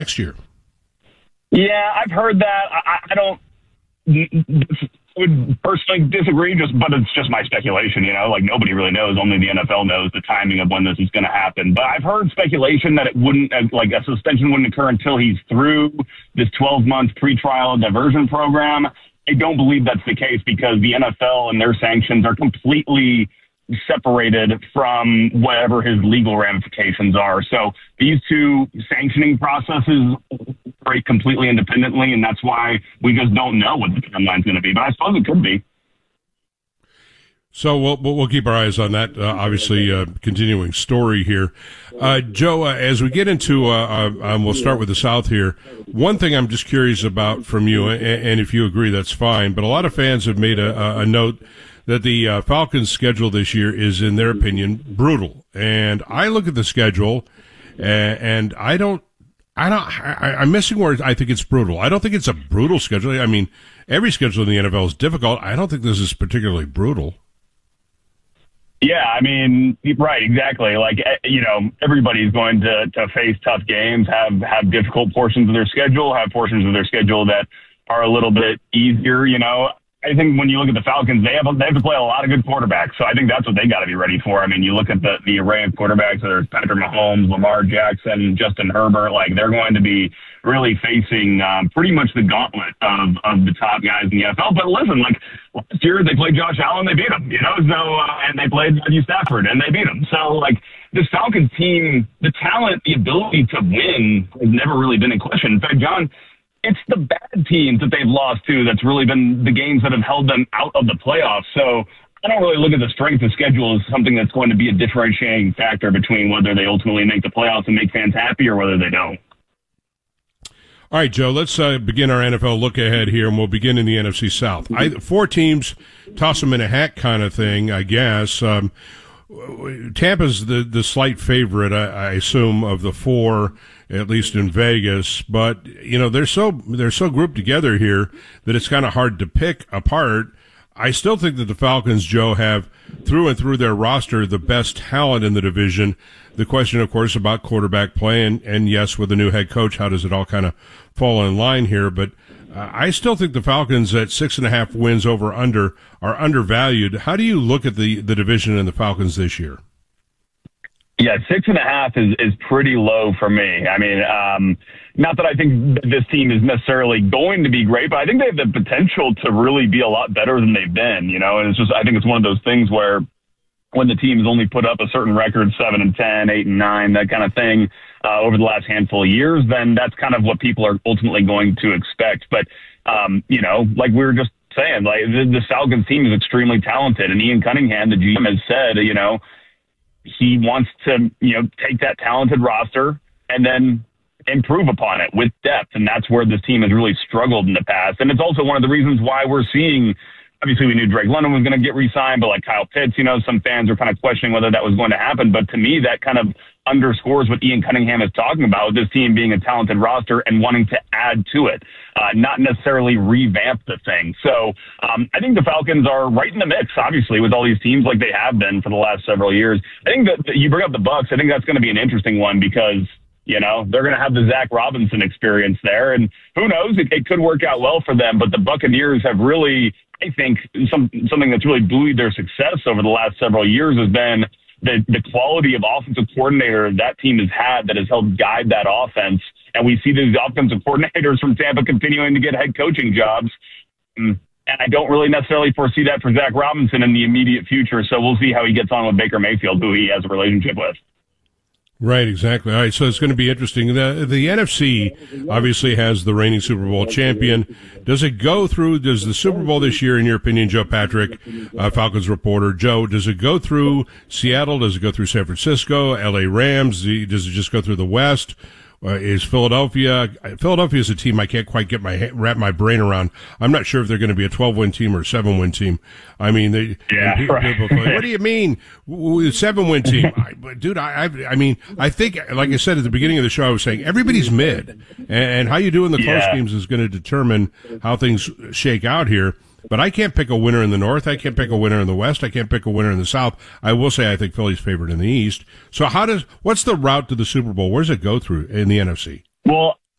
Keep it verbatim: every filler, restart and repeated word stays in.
next year. Yeah, I've heard that. I, I don't would personally disagree, just but it's just my speculation. You know, like nobody really knows. Only the N F L knows the timing of when this is going to happen. But I've heard speculation that it wouldn't, like a suspension wouldn't occur until he's through this twelve month pretrial diversion program. I don't believe that's the case because the N F L and their sanctions are completely separated from whatever his legal ramifications are. So these two sanctioning processes operate completely independently, and that's why we just don't know what the timeline's going to be. But I suppose it could be. So we'll we'll keep our eyes on that. Uh, obviously, uh, continuing story here, uh, Joe. Uh, as we get into, uh, uh, um, we'll start with the South here. One thing I'm just curious about from you, and, and if you agree, that's fine. But a lot of fans have made a, a note that the uh, Falcons' schedule this year is, in their opinion, brutal. And I look at the schedule, and, and I don't. I don't. I, I'm missing words. I think it's brutal. I don't think it's a brutal schedule. I mean, every schedule in the N F L is difficult. I don't think this is particularly brutal. Yeah, I mean, right, exactly. Like, you know, everybody's going to, to face tough games, have, have difficult portions of their schedule, have portions of their schedule that are a little bit easier, you know. I think when you look at the Falcons, they have they have to play a lot of good quarterbacks. So I think that's what they got to be ready for. I mean, you look at the, the array of quarterbacks, whether it's Patrick Mahomes, Lamar Jackson, Justin Herbert, like they're going to be really facing um, pretty much the gauntlet of, of the top guys in the N F L. But listen, like last year they played Josh Allen, they beat him, you know, so, uh, and they played Matthew Stafford and they beat him. So like this Falcons team, the talent, the ability to win has never really been in question. In fact, John, it's the bad teams that they've lost to that's really been the games that have held them out of the playoffs. So I don't really look at the strength of schedule as something that's going to be a differentiating factor between whether they ultimately make the playoffs and make fans happy or whether they don't. All right, Joe, let's uh, begin our N F L look ahead here, and we'll begin in the N F C South. I, four teams, toss them in a hat kind of thing, I guess. Um, Tampa's the, the slight favorite, I, I assume, of the four, at least in Vegas. But, you know, they're so they're so grouped together here that it's kind of hard to pick apart. I still think that the Falcons, Joe, have through and through their roster the best talent in the division. The question, of course, about quarterback play, and, and yes, with a new head coach, how does it all kind of fall in line here? But uh, I still think the Falcons at six and a half wins over under are undervalued. How do you look at the, the division and the Falcons this year? Yeah, six and a half is, is pretty low for me. I mean, um, not that I think this team is necessarily going to be great, but I think they have the potential to really be a lot better than they've been, you know, and it's just, I think it's one of those things where when the team's only put up a certain record, seven and ten, eight and nine, that kind of thing, uh, over the last handful of years, then that's kind of what people are ultimately going to expect. But, um, you know, like we were just saying, like the, the Falcons team is extremely talented, and Ian Cunningham, the G M, has said, you know, he wants to, you know, take that talented roster and then improve upon it with depth. And that's where this team has really struggled in the past. And it's also one of the reasons why we're seeing, obviously we knew Drake London was going to get re-signed, but like Kyle Pitts, you know, some fans are kind of questioning whether that was going to happen. But to me, that kind of underscores what Ian Cunningham is talking about, this team being a talented roster and wanting to add to it, uh, not necessarily revamp the thing. So um, I think the Falcons are right in the mix, obviously, with all these teams like they have been for the last several years. I think that, that you bring up the Bucs. I think that's going to be an interesting one because, you know, they're going to have the Zach Robinson experience there. And who knows, it, it could work out well for them. But the Buccaneers have really, I think, some, something that's really buoyed their success over the last several years has been the, the quality of offensive coordinator that team has had that has helped guide that offense. And we see these offensive coordinators from Tampa continuing to get head coaching jobs. And I don't really necessarily foresee that for Zach Robinson in the immediate future. So we'll see how he gets on with Baker Mayfield, who he has a relationship with. Right, exactly. All right, so it's going to be interesting. The the N F C obviously has the reigning Super Bowl champion. Does it go through, does the Super Bowl this year, in your opinion, Joe Patrick, uh, Falcons reporter, Joe, does it go through Seattle? Does it go through San Francisco, L A Rams? Does it just go through the West? Uh, is Philadelphia, Philadelphia is a team I can't quite get my, wrap my brain around. I'm not sure if they're going to be a twelve win team or a seven win team. I mean, they, yeah, people, right. people play, what do you mean, seven win team? I, dude, I, I, I mean, I think, like I said at the beginning of the show, I was saying everybody's mid, and, and how you do in the close yeah. games is going to determine how things shake out here. But I can't pick a winner in the North. I can't pick a winner in the West. I can't pick a winner in the South. I will say I think Philly's favored in the East. So how does, what's the route to the Super Bowl? Where does it go through in the N F C? Well,